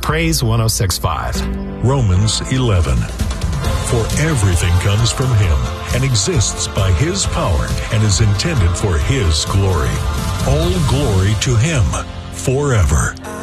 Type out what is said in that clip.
Praise 106.5. Romans 11. For everything comes from Him and exists by His power and is intended for His glory. All glory to Him forever.